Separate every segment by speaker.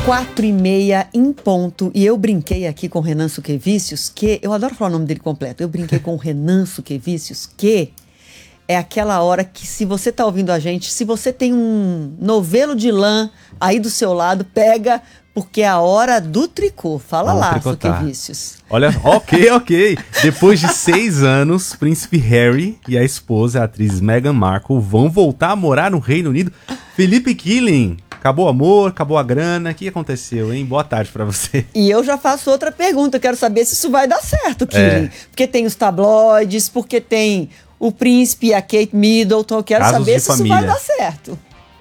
Speaker 1: 4h30 em ponto, e eu brinquei aqui com o Renan Suquevicius, que eu adoro falar o nome dele completo, eu brinquei com o Renan Suquevicius, que é aquela hora que, se você tá ouvindo a gente, se você tem um novelo de lã aí do seu lado, pega, porque é a hora do tricô. Fala lá, Suquevicius.
Speaker 2: Olha, ok. Depois de 6 anos, Príncipe Harry e a esposa, a atriz Meghan Markle, vão voltar a morar no Reino Unido. Felipe Killing, acabou o amor, acabou a grana, o que aconteceu, hein? Boa tarde pra você.
Speaker 1: E eu já faço outra pergunta, eu quero saber se isso vai dar certo, Killing. Porque tem os tabloides, porque tem o príncipe e a Kate Middleton, eu quero saber se isso vai dar certo.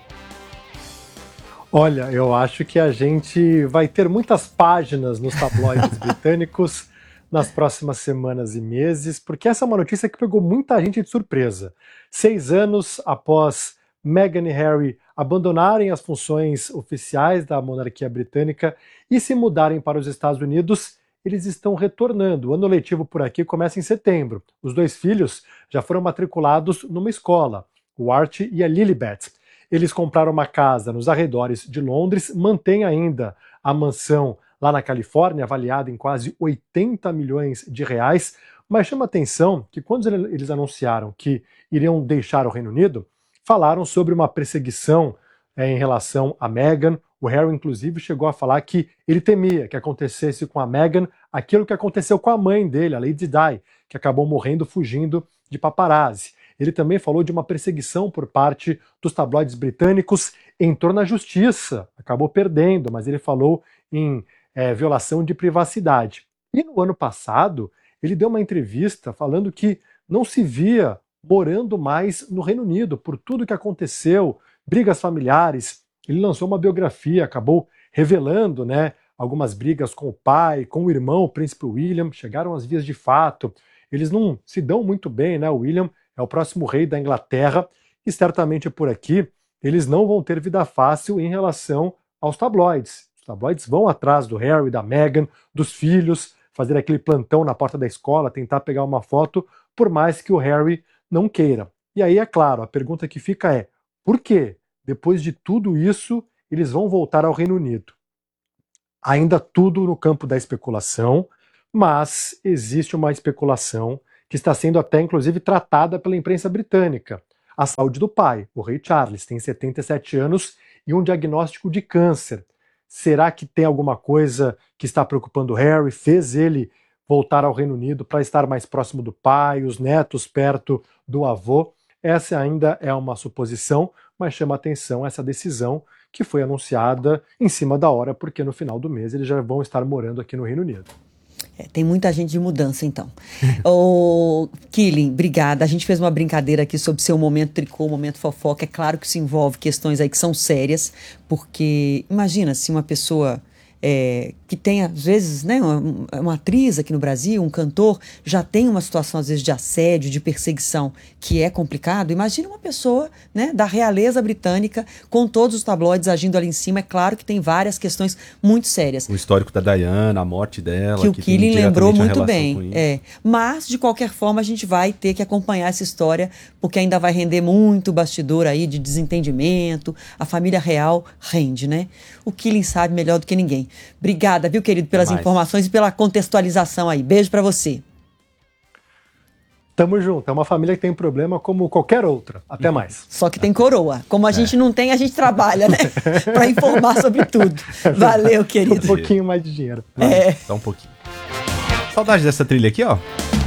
Speaker 3: Olha, eu acho que a gente vai ter muitas páginas nos tabloides britânicos nas próximas semanas e meses, porque essa é uma notícia que pegou muita gente de surpresa. 6 anos após Meghan e Harry abandonarem as funções oficiais da monarquia britânica e se mudarem para os Estados Unidos, eles estão retornando. O ano letivo por aqui começa em setembro. Os 2 filhos já foram matriculados numa escola, o Archie e a Lilibet. Eles compraram uma casa nos arredores de Londres, mantêm ainda a mansão lá na Califórnia, avaliada em quase 80 milhões de reais, mas chama atenção que quando eles anunciaram que iriam deixar o Reino Unido, falaram sobre uma perseguição em relação a Meghan. O Harry, inclusive, chegou a falar que ele temia que acontecesse com a Meghan aquilo que aconteceu com a mãe dele, a Lady Di, que acabou morrendo fugindo de paparazzi. Ele também falou de uma perseguição por parte dos tabloides britânicos, entrou na justiça, acabou perdendo, mas ele falou em violação de privacidade. E no ano passado, ele deu uma entrevista falando que não se via morando mais no Reino Unido, por tudo que aconteceu, brigas familiares. Ele lançou uma biografia, acabou revelando, algumas brigas com o pai, com o irmão, o príncipe William, chegaram às vias de fato. Eles não se dão muito bem, O William é o próximo rei da Inglaterra e certamente por aqui eles não vão ter vida fácil em relação aos tabloides. Os tabloides vão atrás do Harry, da Meghan, dos filhos, fazer aquele plantão na porta da escola, tentar pegar uma foto, por mais que o Harry não queira. E aí, é claro, a pergunta que fica é: por quê? Depois de tudo isso, eles vão voltar ao Reino Unido. Ainda tudo no campo da especulação, mas existe uma especulação que está sendo até, inclusive, tratada pela imprensa britânica. A saúde do pai, o rei Charles, tem 77 anos e um diagnóstico de câncer. Será que tem alguma coisa que está preocupando o Harry? Fez ele voltar ao Reino Unido para estar mais próximo do pai, os netos perto do avô? Essa ainda é uma suposição, mas chama atenção essa decisão que foi anunciada em cima da hora, porque no final do mês eles já vão estar morando aqui no Reino Unido.
Speaker 1: Tem muita gente de mudança, então. Ô, Killing, obrigada. A gente fez uma brincadeira aqui sobre seu momento tricô, momento fofoca. É claro que isso envolve questões aí que são sérias, porque imagina se uma pessoa que tem, às vezes, uma atriz aqui no Brasil, um cantor, já tem uma situação, às vezes, de assédio, de perseguição, que é complicado. Imagina uma pessoa, da realeza britânica, com todos os tabloides agindo ali em cima. É claro que tem várias questões muito sérias.
Speaker 2: O histórico da Diana, a morte dela.
Speaker 1: Que o Killing lembrou muito bem. Mas, de qualquer forma, a gente vai ter que acompanhar essa história, porque ainda vai render muito bastidor aí de desentendimento. A família real rende, O Killing sabe melhor do que ninguém. Obrigada, viu, querido, pelas informações e pela contextualização aí. Beijo pra você.
Speaker 3: Tamo junto. É uma família que tem problema como qualquer outra. Até mais.
Speaker 1: Só que tem coroa. Como a gente não tem, a gente trabalha, pra informar sobre tudo. Valeu, querido.
Speaker 3: Um pouquinho mais de dinheiro.
Speaker 2: Só um pouquinho. Saudade dessa trilha aqui, ó.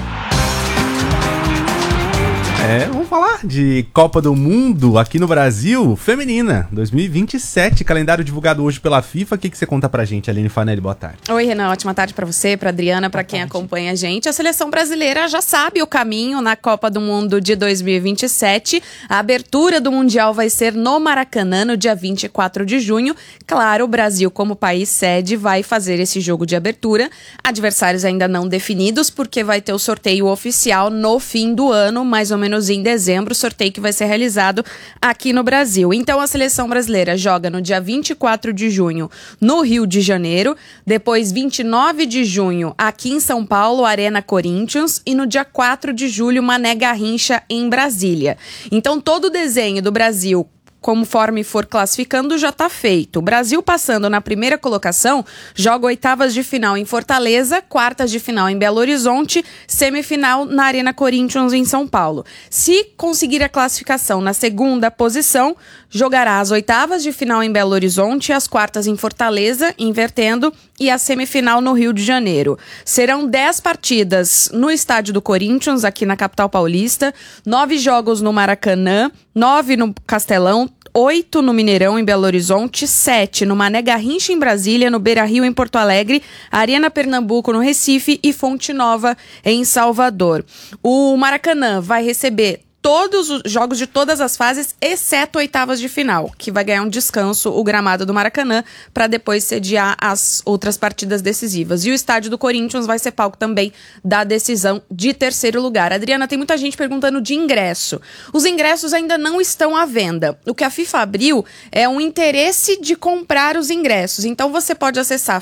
Speaker 2: Vamos falar de Copa do Mundo aqui no Brasil, feminina, 2027, calendário divulgado hoje pela FIFA. O que você conta pra gente, Aline Fanelli? Boa tarde.
Speaker 4: Oi, Renan, ótima tarde pra você, pra Adriana, pra quem acompanha a gente. A seleção brasileira já sabe o caminho na Copa do Mundo de 2027. A abertura do Mundial vai ser no Maracanã, no dia 24 de junho. Claro, o Brasil, como país sede, vai fazer esse jogo de abertura. Adversários ainda não definidos, porque vai ter o sorteio oficial no fim do ano, mais ou menos em dezembro, sorteio que vai ser realizado aqui no Brasil. Então a seleção brasileira joga no dia 24 de junho no Rio de Janeiro, depois 29 de junho aqui em São Paulo, Arena Corinthians, e no dia 4 de julho, Mané Garrincha em Brasília. Então todo o desenho do Brasil conforme for classificando, já está feito. O Brasil, passando na primeira colocação, joga oitavas de final em Fortaleza, quartas de final em Belo Horizonte, semifinal na Arena Corinthians em São Paulo. Se conseguir a classificação na segunda posição, jogará as oitavas de final em Belo Horizonte, as quartas em Fortaleza, invertendo, e a semifinal no Rio de Janeiro. Serão 10 partidas no estádio do Corinthians, aqui na capital paulista, 9 jogos no Maracanã, 9 no Castelão, 8 no Mineirão, em Belo Horizonte, 7 no Mané Garrincha, em Brasília, no Beira-Rio, em Porto Alegre, Arena Pernambuco, no Recife e Fonte Nova, em Salvador. O Maracanã vai receber todos os jogos de todas as fases, exceto oitavas de final, que vai ganhar um descanso, o gramado do Maracanã, para depois sediar as outras partidas decisivas. E o estádio do Corinthians vai ser palco também da decisão de terceiro lugar. Adriana, tem muita gente perguntando de ingresso. Os ingressos ainda não estão à venda. O que a FIFA abriu é um interesse de comprar os ingressos. Então você pode acessar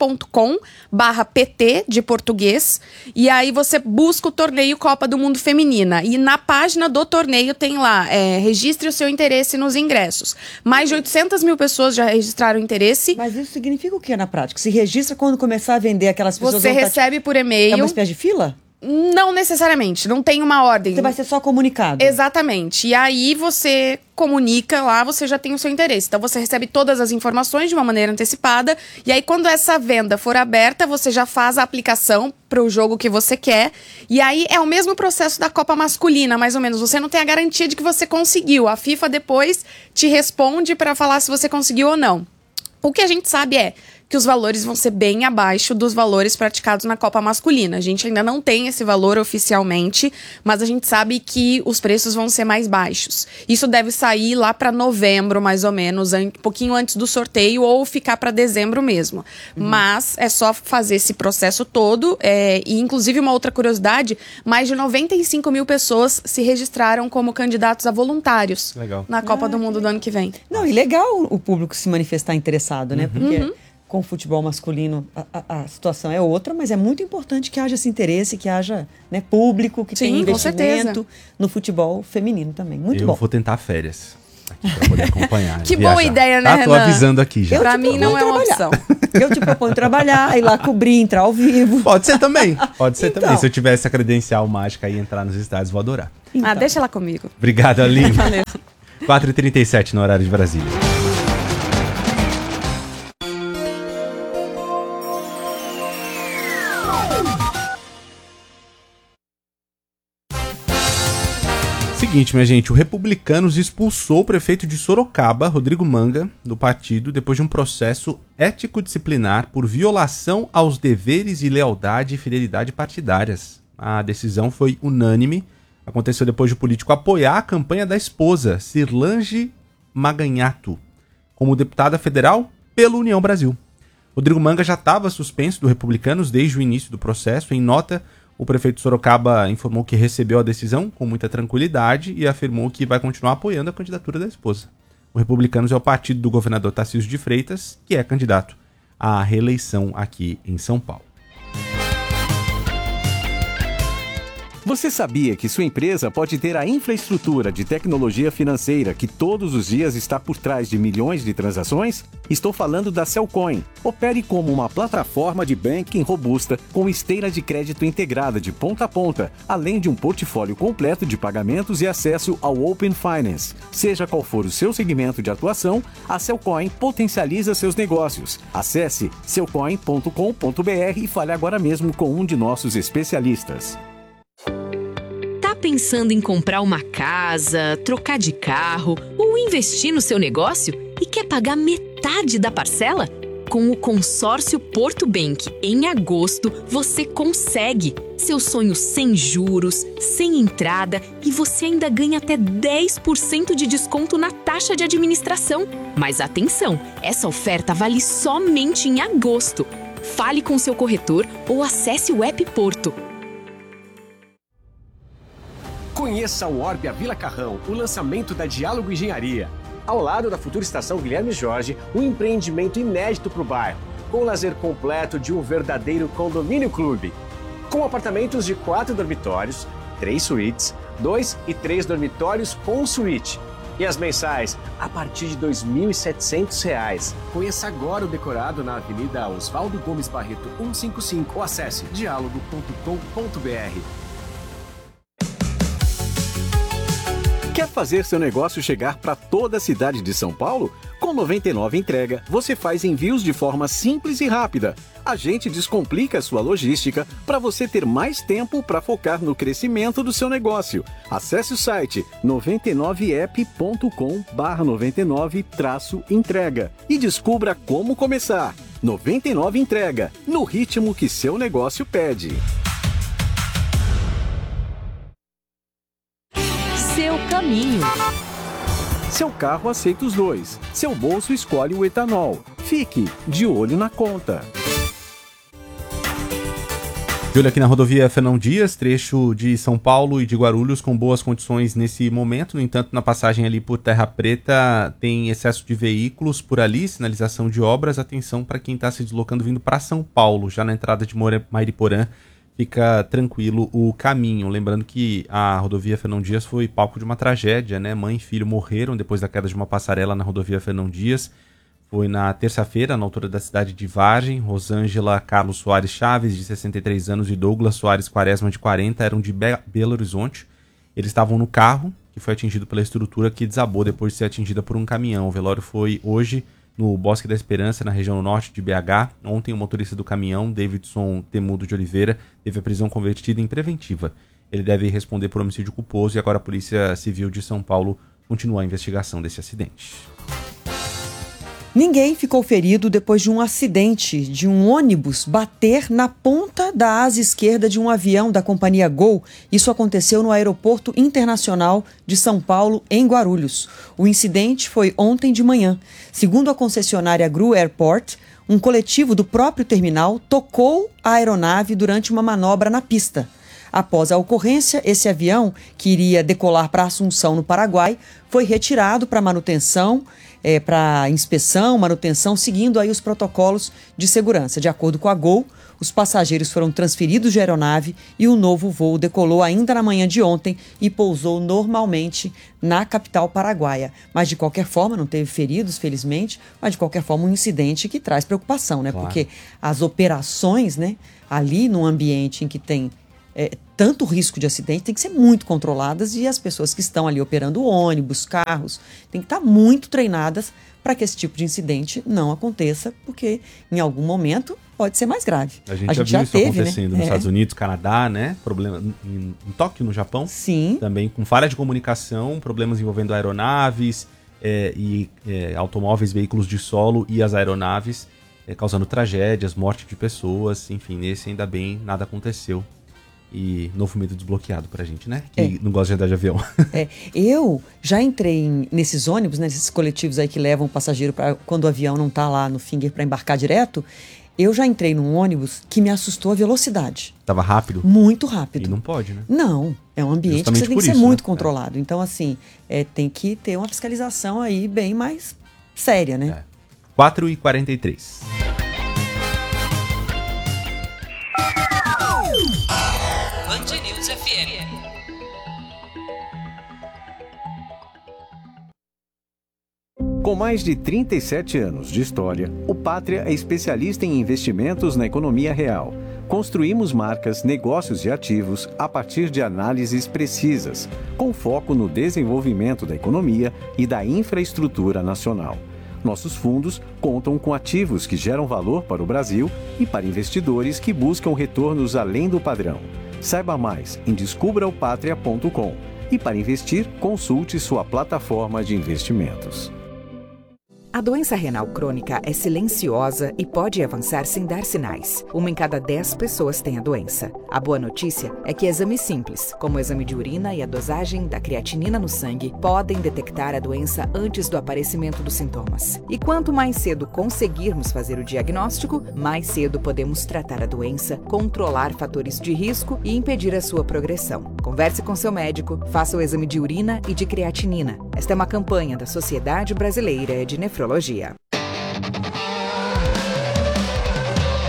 Speaker 4: fifa.com/pt, de português, e aí você busca o torneio Copa do Mundo Feminina. E na página do torneio tem lá, registre o seu interesse nos ingressos. Mais de 800 mil pessoas já registraram interesse.
Speaker 1: Mas isso significa o que na prática? Se registra quando começar a vender aquelas pessoas...
Speaker 4: Você recebe por e-mail...
Speaker 1: É uma espécie de fila?
Speaker 4: Não necessariamente, não tem uma ordem.
Speaker 1: Você vai ser só comunicado.
Speaker 4: Exatamente. E aí você comunica lá, você já tem o seu interesse. Então você recebe todas as informações de uma maneira antecipada. E aí quando essa venda for aberta, você já faz a aplicação para o jogo que você quer. E aí é o mesmo processo da Copa Masculina, mais ou menos. Você não tem a garantia de que você conseguiu. A FIFA depois te responde para falar se você conseguiu ou não. O que a gente sabe é que os valores vão ser bem abaixo dos valores praticados na Copa Masculina. A gente ainda não tem esse valor oficialmente, mas a gente sabe que os preços vão ser mais baixos. Isso deve sair lá para novembro, mais ou menos, um pouquinho antes do sorteio, ou ficar para dezembro mesmo. Mas é só fazer esse processo todo. E inclusive, uma outra curiosidade, mais de 95 mil pessoas se registraram como candidatos a voluntários na Copa do Mundo do ano que vem.
Speaker 1: Não, e legal o público se manifestar interessado, né? Porque... Com o futebol masculino, a situação é outra, mas é muito importante que haja esse interesse, que haja, né, público, que tenha investimento no futebol feminino também. Muito bom.
Speaker 2: Eu vou tentar férias aqui pra poder acompanhar.
Speaker 4: Que boa ideia, né, Renan?
Speaker 2: Tô avisando aqui já.
Speaker 4: Pra mim não é uma opção.
Speaker 1: Eu te proponho trabalhar, ir lá cobrir, entrar ao vivo.
Speaker 2: Pode ser também. Pode ser também. Se eu tivesse a credencial mágica e entrar nos estádios, vou adorar.
Speaker 4: Então. Deixa ela comigo.
Speaker 2: Obrigado, Aline.
Speaker 4: Valeu.
Speaker 2: 4h37 no horário de Brasília. Seguinte, minha gente, o Republicanos expulsou o prefeito de Sorocaba, Rodrigo Manga, do partido, depois de um processo ético-disciplinar por violação aos deveres de lealdade e fidelidade partidárias. A decisão foi unânime, aconteceu depois de o político apoiar a campanha da esposa, Cirlange Maganhato, como deputada federal pela União Brasil. Rodrigo Manga já estava suspenso do Republicanos desde o início do processo. Em nota, o prefeito de Sorocaba informou que recebeu a decisão com muita tranquilidade e afirmou que vai continuar apoiando a candidatura da esposa. O Republicanos é o partido do governador Tarcísio de Freitas, que é candidato à reeleição aqui em São Paulo.
Speaker 5: Você sabia que sua empresa pode ter a infraestrutura de tecnologia financeira que todos os dias está por trás de milhões de transações? Estou falando da Cellcoin. Opere como uma plataforma de banking robusta com esteira de crédito integrada de ponta a ponta, além de um portfólio completo de pagamentos e acesso ao Open Finance. Seja qual for o seu segmento de atuação, a Cellcoin potencializa seus negócios. Acesse cellcoin.com.br e fale agora mesmo com um de nossos especialistas.
Speaker 6: Tá pensando em comprar uma casa, trocar de carro ou investir no seu negócio e quer pagar metade da parcela? Com o consórcio Porto Bank, em agosto, você consegue. Seu sonho sem juros, sem entrada e você ainda ganha até 10% de desconto na taxa de administração. Mas atenção, essa oferta vale somente em agosto. Fale com seu corretor ou acesse o app Porto.
Speaker 7: Conheça o Orbia Vila Carrão, o lançamento da Diálogo Engenharia. Ao lado da futura estação Guilherme Jorge, um empreendimento inédito para o bairro, com o lazer completo de um verdadeiro condomínio clube. Com apartamentos de 4 dormitórios, 3 suítes, 2 e 3 dormitórios com suíte. E as mensais, a partir de R$ 2.700. Conheça agora o decorado na Avenida Oswaldo Gomes Barreto 155 ou acesse dialogo.com.br.
Speaker 5: Quer fazer seu negócio chegar para toda a cidade de São Paulo? Com 99 Entrega, você faz envios de forma simples e rápida. A gente descomplica a sua logística para você ter mais tempo para focar no crescimento do seu negócio. Acesse o site 99app.com/99-entrega e descubra como começar. 99 Entrega, no ritmo que seu negócio pede.
Speaker 6: Seu caminho.
Speaker 5: Seu carro aceita os dois. Seu bolso escolhe o etanol. Fique de olho na conta.
Speaker 2: De olho aqui na rodovia Fernão Dias, trecho de São Paulo e de Guarulhos com boas condições nesse momento. No entanto, na passagem ali por Terra Preta tem excesso de veículos por ali, sinalização de obras. Atenção para quem está se deslocando vindo para São Paulo, já na entrada de Mairiporã. Fica tranquilo o caminho. Lembrando que a rodovia Fernão Dias foi palco de uma tragédia, né? Mãe e filho morreram depois da queda de uma passarela na rodovia Fernão Dias. Foi na terça-feira, na altura da cidade de Vargem. Rosângela Carlos Soares Chaves, de 63 anos, e Douglas Soares Quaresma, de 40, eram de Belo Horizonte. Eles estavam no carro, que foi atingido pela estrutura que desabou depois de ser atingida por um caminhão. O velório foi hoje no Bosque da Esperança, na região norte de BH. Ontem, o motorista do caminhão, Davidson Temudo de Oliveira, teve a prisão convertida em preventiva. Ele deve responder por homicídio culposo e agora a Polícia Civil de São Paulo continua a investigação desse acidente.
Speaker 1: Ninguém ficou ferido depois de um acidente de um ônibus bater na ponta da asa esquerda de um avião da companhia Gol. Isso aconteceu no Aeroporto Internacional de São Paulo, em Guarulhos. O incidente foi ontem de manhã. Segundo a concessionária Gru Airport, um coletivo do próprio terminal tocou a aeronave durante uma manobra na pista. Após a ocorrência, esse avião, que iria decolar para Assunção, no Paraguai, foi retirado para manutenção, para inspeção, manutenção, seguindo aí os protocolos de segurança. De acordo com a Gol, os passageiros foram transferidos de aeronave e o novo voo decolou ainda na manhã de ontem e pousou normalmente na capital paraguaia. Mas de qualquer forma, não teve feridos, felizmente, mas de qualquer forma um incidente que traz preocupação, né?
Speaker 2: Claro.
Speaker 1: Porque as operações, né, ali num ambiente em que tem tanto risco de acidente, tem que ser muito controladas e as pessoas que estão ali operando ônibus, carros, tem que estar muito treinadas para que esse tipo de incidente não aconteça, porque em algum momento pode ser mais grave.
Speaker 2: A gente já viu isso
Speaker 1: teve,
Speaker 2: acontecendo,
Speaker 1: né?
Speaker 2: nos Estados Unidos, Canadá, né? Problema em Tóquio, no Japão.
Speaker 1: Sim.
Speaker 2: Também com falha de comunicação, problemas envolvendo aeronaves automóveis, veículos de solo e as aeronaves, causando tragédias, morte de pessoas. Enfim, nesse ainda bem nada aconteceu. E novo medo desbloqueado pra gente, né? Que não gosta de andar de avião.
Speaker 1: Eu já entrei nesses ônibus, nesses coletivos aí que levam o passageiro para quando o avião não tá lá no finger para embarcar direto. Eu já entrei num ônibus que me assustou a velocidade.
Speaker 2: Tava rápido?
Speaker 1: Muito rápido.
Speaker 2: E não pode, né?
Speaker 1: Não, é um ambiente
Speaker 2: justamente
Speaker 1: que você tem
Speaker 2: por
Speaker 1: que ser
Speaker 2: isso,
Speaker 1: muito
Speaker 2: né?
Speaker 1: controlado. Então, assim, tem que ter uma fiscalização aí bem mais séria, né?
Speaker 2: 4h43.
Speaker 6: Band News FM.
Speaker 5: Com mais de 37 anos de história, o Pátria é especialista em investimentos na economia real. Construímos marcas, negócios e ativos a partir de análises precisas, com foco no desenvolvimento da economia e da infraestrutura nacional. Nossos fundos contam com ativos que geram valor para o Brasil e para investidores que buscam retornos além do padrão. Saiba mais em descubraopatria.com e para investir, consulte sua plataforma de investimentos.
Speaker 8: A doença renal crônica é silenciosa e pode avançar sem dar sinais. 1 em cada 10 pessoas tem a doença. A boa notícia é que exames simples, como o exame de urina e a dosagem da creatinina no sangue, podem detectar a doença antes do aparecimento dos sintomas. E quanto mais cedo conseguirmos fazer o diagnóstico, mais cedo podemos tratar a doença, controlar fatores de risco e impedir a sua progressão. Converse com seu médico, faça o exame de urina e de creatinina. Esta é uma campanha da Sociedade Brasileira de Nefrologia.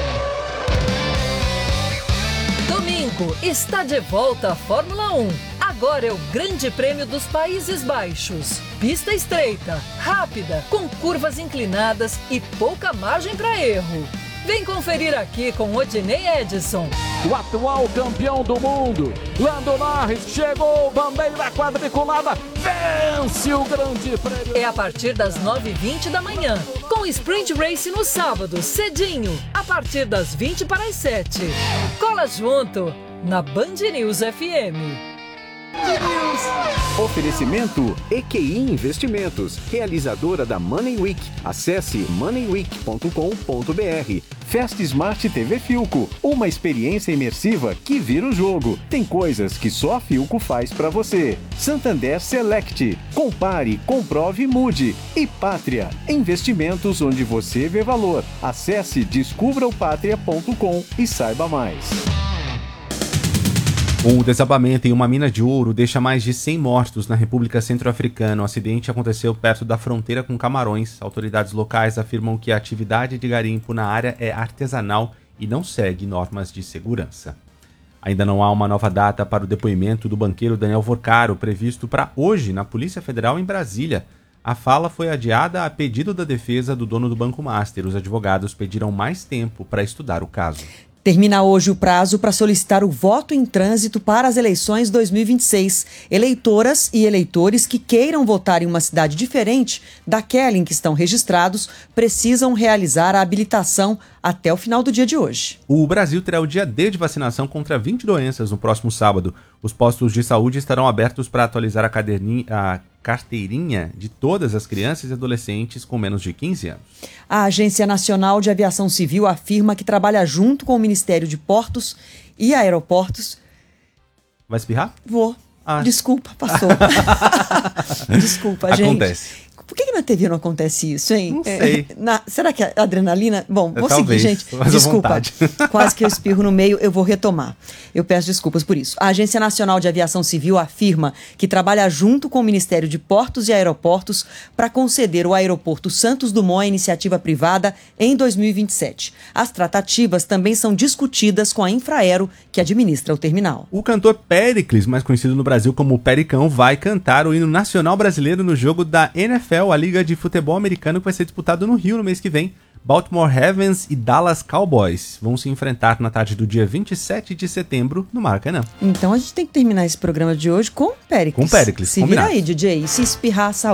Speaker 9: Domingo está de volta a Fórmula 1. A Agora é o Grande Prêmio dos Países Baixos. Pista estreita, rápida, com curvas inclinadas e pouca margem para erro. Vem conferir aqui com Odinei Edson.
Speaker 10: O atual campeão do mundo, Lando Norris, chegou, bandeira quadriculada, vence o Grande Prêmio.
Speaker 9: É a partir das 9h20 da manhã, com Sprint Race no sábado, cedinho, a partir das 20 para as 7. Cola junto, na Band News FM.
Speaker 5: Oferecimento EQI Investimentos, realizadora da Money Week. Acesse moneyweek.com.br. Fast Smart TV Philco, uma experiência imersiva que vira o jogo. Tem coisas que só a Philco faz pra você. Santander Select, compare, comprove e mude. E Pátria, investimentos onde você vê valor. Acesse descubraopatria.com e saiba mais.
Speaker 2: Um desabamento em uma mina de ouro deixa mais de 100 mortos na República Centro-Africana. O acidente aconteceu perto da fronteira com Camarões. Autoridades locais afirmam que a atividade de garimpo na área é artesanal e não segue normas de segurança. Ainda não há uma nova data para o depoimento do banqueiro Daniel Vorcaro, previsto para hoje na Polícia Federal em Brasília. A fala foi adiada a pedido da defesa do dono do Banco Master. Os advogados pediram mais tempo para estudar o caso.
Speaker 1: Termina hoje o prazo para solicitar o voto em trânsito para as eleições 2026. Eleitoras e eleitores que queiram votar em uma cidade diferente daquela em que estão registrados precisam realizar a habilitação até o final do dia de hoje.
Speaker 2: O Brasil terá o dia D de vacinação contra 20 doenças no próximo sábado. Os postos de saúde estarão abertos para atualizar a carteirinha de todas as crianças e adolescentes com menos de 15 anos.
Speaker 1: A Agência Nacional de Aviação Civil afirma que trabalha junto com o Ministério de Portos e Aeroportos.
Speaker 2: Vai espirrar?
Speaker 1: Vou. Desculpa, passou. Desculpa, gente.
Speaker 2: Acontece.
Speaker 1: Por que na TV não acontece isso, hein?
Speaker 2: Não sei.
Speaker 1: Será que a adrenalina... Bom, vou
Speaker 2: talvez,
Speaker 1: seguir, gente. Desculpa. Quase que eu espirro no meio, eu vou retomar. Eu peço desculpas por isso. A Agência Nacional de Aviação Civil afirma que trabalha junto com o Ministério de Portos e Aeroportos para conceder o aeroporto Santos Dumont à iniciativa privada em 2027. As tratativas também são discutidas com a Infraero, que administra o terminal.
Speaker 2: O cantor Péricles, mais conhecido no Brasil como Pericão, vai cantar o hino nacional brasileiro no jogo da NFL, a Liga de Futebol Americano, que vai ser disputado no Rio no mês que vem. Baltimore Ravens e Dallas Cowboys vão se enfrentar na tarde do dia 27 de setembro no Maracanã.
Speaker 1: Então a gente tem que terminar esse programa de hoje com Péricles.
Speaker 2: Com Péricles,
Speaker 1: se vira aí, DJ. Se espirrar, saúde.